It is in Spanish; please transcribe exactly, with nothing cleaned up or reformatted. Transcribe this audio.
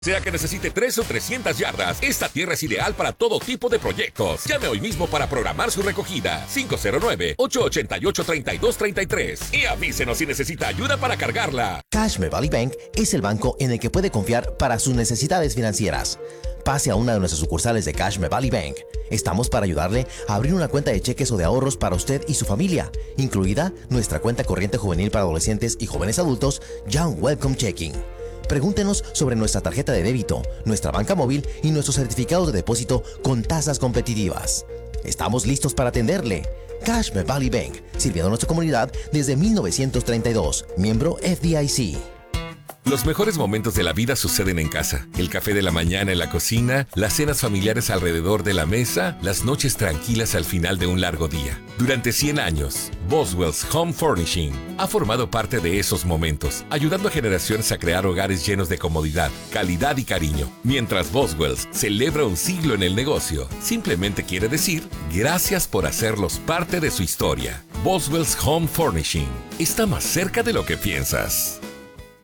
Sea que necesite tres o trescientas yardas, esta tierra es ideal para todo tipo de proyectos. Llame hoy mismo para programar su recogida. cinco cero nueve, ocho ocho ocho, tres dos tres tres. Y avísenos si necesita ayuda para cargarla. Cashme Valley Bank es el banco en el que puede confiar para sus necesidades financieras. Pase a una de nuestras sucursales de Cashme Valley Bank. Estamos para ayudarle a abrir una cuenta de cheques o de ahorros para usted y su familia, incluida nuestra cuenta corriente juvenil para adolescentes y jóvenes adultos, Young Welcome Checking. Pregúntenos sobre nuestra tarjeta de débito, nuestra banca móvil y nuestros certificados de depósito con tasas competitivas. Estamos listos para atenderle. Cashme Valley Bank, sirviendo a nuestra comunidad desde mil novecientos treinta y dos, miembro F D I C. Los mejores momentos de la vida suceden en casa. El café de la mañana en la cocina, las cenas familiares alrededor de la mesa, las noches tranquilas al final de un largo día. Durante cien años, Boswell's Home Furnishing ha formado parte de esos momentos, ayudando a generaciones a crear hogares llenos de comodidad, calidad y cariño. Mientras Boswell's celebra un siglo en el negocio, simplemente quiere decir gracias por hacerlos parte de su historia. Boswell's Home Furnishing está más cerca de lo que piensas.